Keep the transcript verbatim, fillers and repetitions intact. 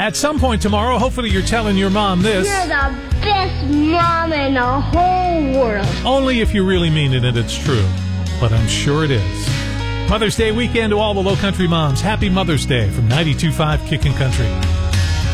At some point tomorrow, hopefully you're telling your mom this. You're the best mom in the whole world. Only if you really mean it and it's true. But I'm sure it is. Mother's Day weekend to all the Low Country moms. Happy Mother's Day from ninety-two point five Kickin' Country.